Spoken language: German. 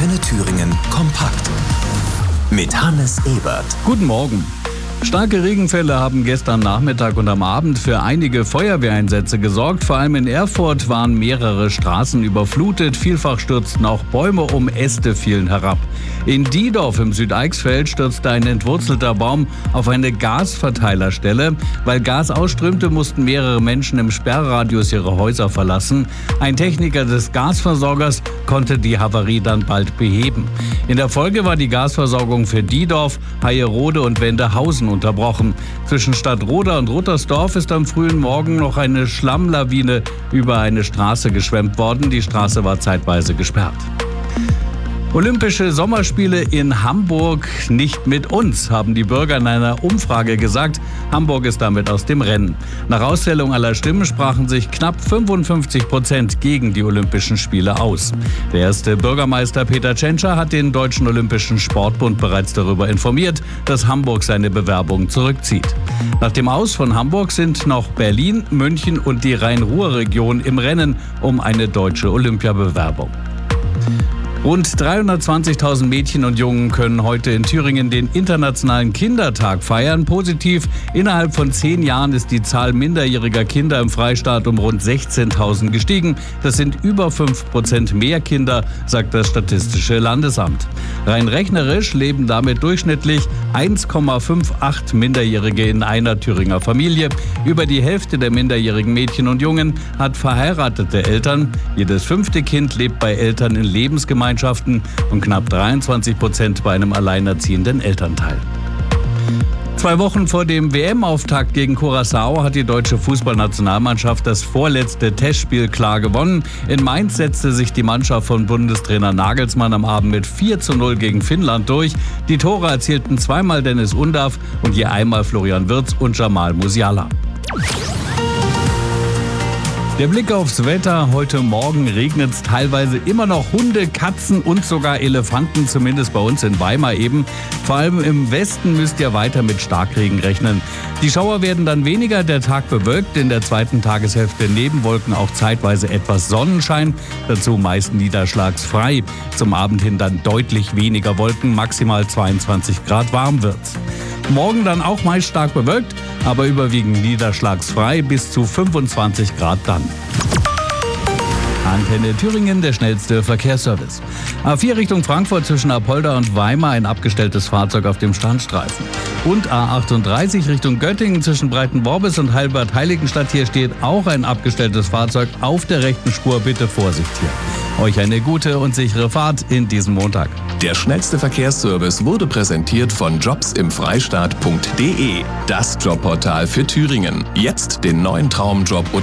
Antenne Thüringen kompakt mit Hannes Ebert. Guten Morgen. Starke Regenfälle haben gestern Nachmittag und am Abend für einige Feuerwehreinsätze gesorgt. Vor allem in Erfurt waren mehrere Straßen überflutet. Vielfach stürzten auch Bäume um, Äste fielen herab. In Diedorf im Südeichsfeld stürzte ein entwurzelter Baum auf eine Gasverteilerstelle. Weil Gas ausströmte, mussten mehrere Menschen im Sperrradius ihre Häuser verlassen. Ein Techniker des Gasversorgers konnte die Havarie dann bald beheben. In der Folge war die Gasversorgung für Diedorf, Hayerode und Wendehausen unterbrochen. Zwischen Stadtroda und Ruttersdorf ist am frühen Morgen noch eine Schlammlawine über eine Straße geschwemmt worden. Die Straße war zeitweise gesperrt. Olympische Sommerspiele in Hamburg nicht mit uns, haben die Bürger in einer Umfrage gesagt. Hamburg ist damit aus dem Rennen. Nach Auszählung aller Stimmen sprachen sich knapp 55% gegen die Olympischen Spiele aus. Der erste Bürgermeister Peter Tschentscher hat den Deutschen Olympischen Sportbund bereits darüber informiert, dass Hamburg seine Bewerbung zurückzieht. Nach dem Aus von Hamburg sind noch Berlin, München und die Rhein-Ruhr-Region im Rennen um eine deutsche Olympiabewerbung. Rund 320.000 Mädchen und Jungen können heute in Thüringen den Internationalen Kindertag feiern. Positiv, innerhalb von 10 Jahren ist die Zahl minderjähriger Kinder im Freistaat um rund 16.000 gestiegen. Das sind über 5% mehr Kinder, sagt das Statistische Landesamt. Rein rechnerisch leben damit durchschnittlich 1,58 Minderjährige in einer Thüringer Familie. Über die Hälfte der minderjährigen Mädchen und Jungen hat verheiratete Eltern. Jedes 5. Kind lebt bei Eltern in Lebensgemeinschaften und knapp 23% bei einem alleinerziehenden Elternteil. 2 Wochen vor dem WM-Auftakt gegen Curaçao hat die deutsche Fußballnationalmannschaft das vorletzte Testspiel klar gewonnen. In Mainz setzte sich die Mannschaft von Bundestrainer Nagelsmann am Abend mit 4:0 gegen Finnland durch. Die Tore erzielten zweimal Dennis Undav und je einmal Florian Wirtz und Jamal Musiala. Der Blick aufs Wetter. Heute Morgen regnet es teilweise immer noch Hunde, Katzen und sogar Elefanten, zumindest bei uns in Weimar eben. Vor allem im Westen müsst ihr weiter mit Starkregen rechnen. Die Schauer werden dann weniger, der Tag bewölkt, in der zweiten Tageshälfte Nebenwolken, auch zeitweise etwas Sonnenschein, dazu meist niederschlagsfrei. Zum Abend hin dann deutlich weniger Wolken, maximal 22 Grad warm wird's. Morgen dann auch meist stark bewölkt, aber überwiegend niederschlagsfrei, bis zu 25 Grad dann. Antenne Thüringen, der schnellste Verkehrsservice. A4 Richtung Frankfurt zwischen Apolda und Weimar ein abgestelltes Fahrzeug auf dem Standstreifen. Und A38 Richtung Göttingen zwischen Breitenworbis und Heilbad-Heiligenstadt. Hier steht auch ein abgestelltes Fahrzeug auf der rechten Spur. Bitte Vorsicht hier. Euch eine gute und sichere Fahrt in diesem Montag. Der schnellste Verkehrsservice wurde präsentiert von jobsimfreistaat.de, das Jobportal für Thüringen. Jetzt den neuen Traumjob